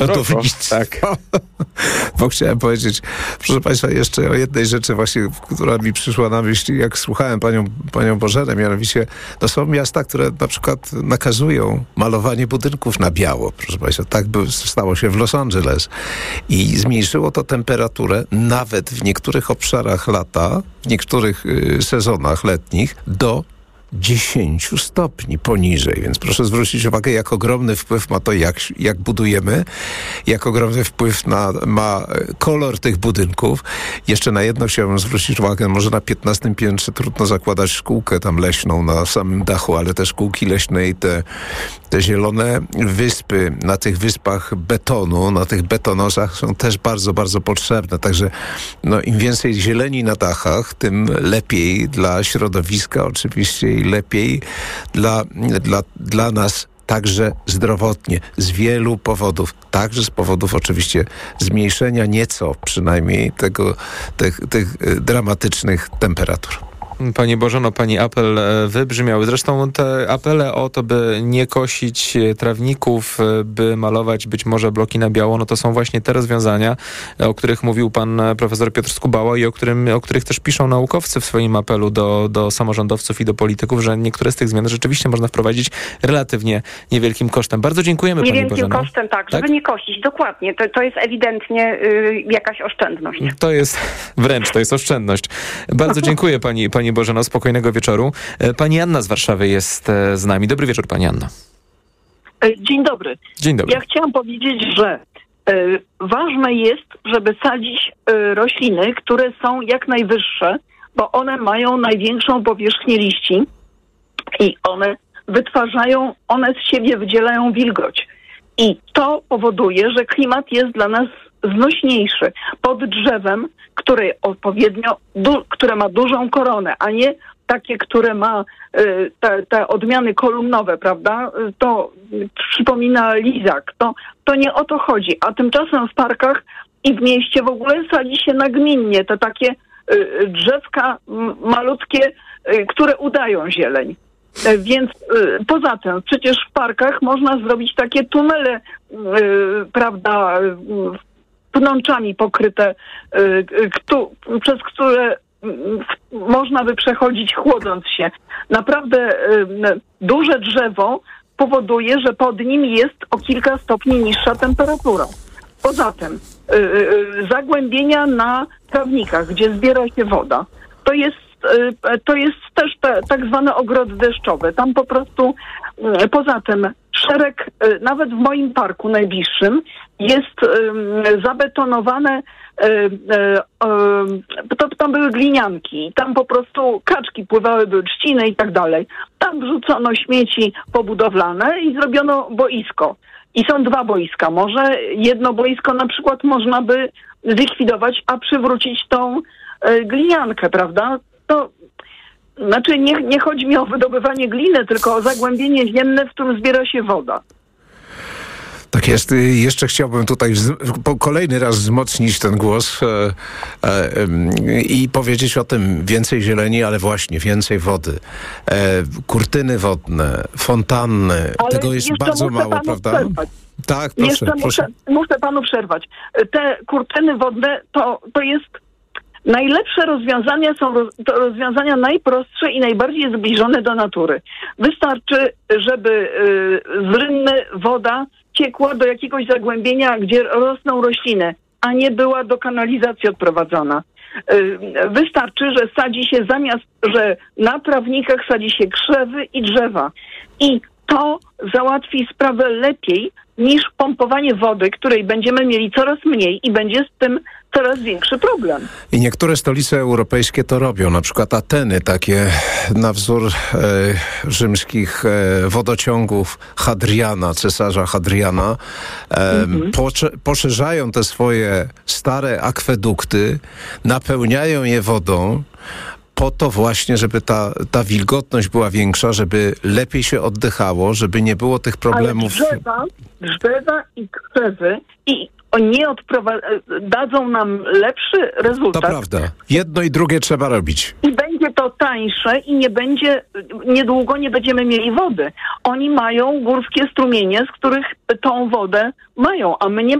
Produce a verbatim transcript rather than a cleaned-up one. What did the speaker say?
Budownictwo. Tak. Bo chciałem powiedzieć, proszę Państwa, jeszcze o jednej rzeczy właśnie, która mi przyszła na myśl, jak słuchałem panią, panią Bożenę, mianowicie to są miasta, które na przykład nakazują malowanie budynków na biało. Proszę Państwa, tak by stało się w Los Angeles. I zmniejszyło to temperaturę nawet w niektórych obszarach lata, w niektórych y, sezonach letnich do dziesięć stopni poniżej, więc proszę zwrócić uwagę, jak ogromny wpływ ma to, jak, jak budujemy, jak ogromny wpływ na, ma kolor tych budynków. Jeszcze na jedno chciałbym zwrócić uwagę, może na piętnastym piętrze trudno zakładać szkółkę tam leśną na samym dachu, ale te szkółki leśne i te, te zielone wyspy na tych wyspach betonu, na tych betonosach są też bardzo, bardzo potrzebne. Także no, im więcej zieleni na dachach, tym lepiej dla środowiska oczywiście i lepiej dla, dla, dla nas także zdrowotnie, z wielu powodów, także z powodów oczywiście zmniejszenia nieco przynajmniej tego, tych, tych dramatycznych temperatur. Pani Bożeno, pani apel wybrzmiał. Zresztą te apele o to, by nie kosić trawników, by malować być może bloki na biało, no to są właśnie te rozwiązania, o których mówił pan profesor Piotr Skubała i o, którym, o których też piszą naukowcy w swoim apelu do, do samorządowców i do polityków, że niektóre z tych zmian rzeczywiście można wprowadzić relatywnie niewielkim kosztem. Bardzo dziękujemy pani Bożeno. Niewielkim kosztem, tak, żeby tak? nie kosić, dokładnie. To, to jest ewidentnie y, jakaś oszczędność. To jest wręcz, to jest oszczędność. Bardzo dziękuję pani, pani Bożeno, spokojnego wieczoru. Pani Anna z Warszawy jest z nami. Dobry wieczór, pani Anna. Dzień dobry. Dzień dobry. Ja chciałam powiedzieć, że y, ważne jest, żeby sadzić y, rośliny, które są jak najwyższe, bo one mają największą powierzchnię liści i one wytwarzają, one z siebie wydzielają wilgoć. I to powoduje, że klimat jest dla nas znośniejszy. Pod drzewem, które odpowiednio, du, które ma dużą koronę, a nie takie, które ma y, te, te odmiany kolumnowe, prawda? To y, przypomina lizak. To, to nie o to chodzi. A tymczasem w parkach i w mieście w ogóle sadzi się nagminnie te takie y, drzewka m, malutkie, y, które udają zieleń. Y, więc y, poza tym, przecież w parkach można zrobić takie tunele, y, prawda, y, pnączami pokryte, y, ktu, przez które y, można by przechodzić chłodząc się. Naprawdę y, duże drzewo powoduje, że pod nim jest o kilka stopni niższa temperatura. Poza tym y, y, zagłębienia na trawnikach, gdzie zbiera się woda, to jest to jest też te, tak zwane ogrody deszczowe. Tam po prostu, poza tym szereg, nawet w moim parku najbliższym jest zabetonowane, to tam były glinianki, tam po prostu kaczki pływały, były trzciny i tak dalej. Tam wrzucono śmieci pobudowlane i zrobiono boisko. I są dwa boiska. Może jedno boisko na przykład można by zlikwidować, a przywrócić tą gliniankę, prawda? To znaczy nie, nie chodzi mi o wydobywanie gliny, tylko o zagłębienie ziemne, w którym zbiera się woda. Tak jest. Jeszcze chciałbym tutaj po kolejny raz wzmocnić ten głos e, e, i powiedzieć o tym więcej zieleni, ale właśnie więcej wody. E, kurtyny wodne, fontanny. Ale tego jest bardzo mało, prawda? Przerwać. Tak, proszę. Jeszcze proszę. Muszę, muszę panu przerwać. Te kurtyny wodne to, to jest najlepsze rozwiązania, są to rozwiązania najprostsze i najbardziej zbliżone do natury. Wystarczy, żeby y, z rynny woda ciekła do jakiegoś zagłębienia, gdzie rosną rośliny, a nie była do kanalizacji odprowadzona. Y, wystarczy, że sadzi się zamiast, że na trawnikach sadzi się krzewy i drzewa. I to załatwi sprawę lepiej niż pompowanie wody, której będziemy mieli coraz mniej i będzie z tym coraz większy problem. I niektóre stolice europejskie to robią, na przykład Ateny, takie na wzór e, rzymskich e, wodociągów Hadriana, cesarza Hadriana, e, mm-hmm. pocze, poszerzają te swoje stare akwedukty, napełniają je wodą, po to właśnie, żeby ta, ta wilgotność była większa, żeby lepiej się oddychało, żeby nie było tych problemów. Ale drzewa, drzewa i krzewy i nie odprowa- dadzą nam lepszy rezultat. To prawda. Jedno i drugie trzeba robić. I będzie będzie to tańsze i nie będzie, niedługo nie będziemy mieli wody. Oni mają górskie strumienie, z których tą wodę mają, a my nie